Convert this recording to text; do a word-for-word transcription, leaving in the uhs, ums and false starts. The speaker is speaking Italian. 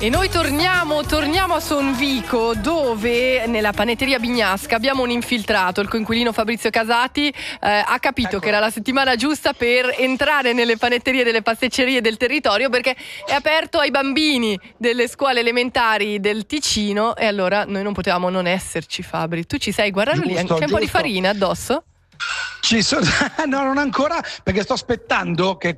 E noi torniamo, torniamo a Sonvico, dove nella panetteria Bignasca abbiamo un infiltrato, il coinquilino Fabrizio Casati, eh, ha capito ecco. che era la settimana giusta per entrare nelle panetterie delle pasticcerie del territorio, perché è aperto ai bambini delle scuole elementari del Ticino, e allora noi non potevamo non esserci. Fabri, tu ci sei? Guardalo lì, c'è un giusto. po' di farina addosso? Ci sono... no, non ancora, perché sto aspettando che